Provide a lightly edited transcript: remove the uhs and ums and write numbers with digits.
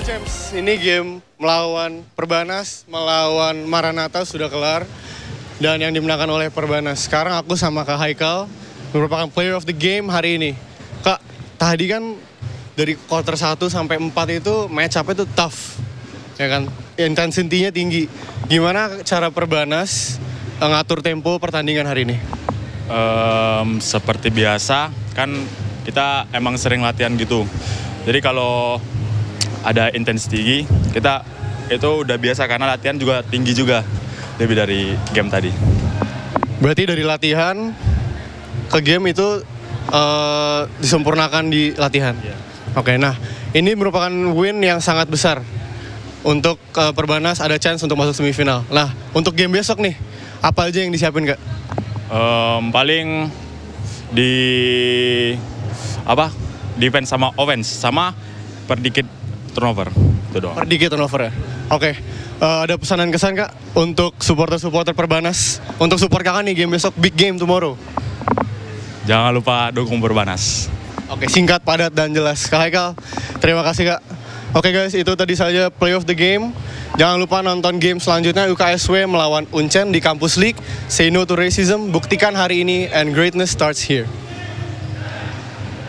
Champs, ini game melawan Perbanas, melawan Maranatha sudah kelar. Dan yang dimenangkan oleh Perbanas. Sekarang aku sama Kak Haikal, merupakan player of the game hari ini. Kak, tadi kan dari quarter 1 sampai 4 itu match up-nya tuh tough. Ya kan? Intensitinya tinggi. Gimana cara Perbanas ngatur tempo pertandingan hari ini? Seperti biasa, kan kita emang sering latihan gitu. Jadi kalau ada intensitas tinggi, kita itu udah biasa karena latihan juga tinggi juga lebih dari game tadi. Berarti dari latihan ke game itu disempurnakan di latihan? Yeah. Oke, nah ini merupakan win yang sangat besar untuk Perbanas ada chance untuk masuk semifinal. Nah, untuk game besok nih, apa aja yang disiapin Kak? Paling di defense sama offense sama perdikit turnover itu doang. Perdikit turnover ya. Oke. Ada pesanan kesan Kak untuk supporter Perbanas untuk support Kakak nih game besok, big game tomorrow. Jangan lupa dukung Perbanas. Oke, singkat, padat dan jelas. Kak Haikal, terima kasih Kak. Oke guys, itu tadi saja play of the game. Jangan lupa nonton game selanjutnya UKSW melawan Uncen di Campus League. Say no to racism, buktikan hari ini and greatness starts here.